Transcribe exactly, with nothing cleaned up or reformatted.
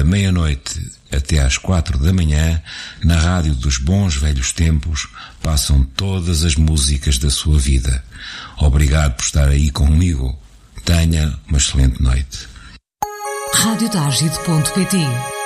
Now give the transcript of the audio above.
meia-noite até às quatro da manhã, na rádio dos bons velhos tempos, passam todas as músicas da sua vida. Obrigado por estar aí comigo. Tenha uma excelente noite. rádio tagide ponto pt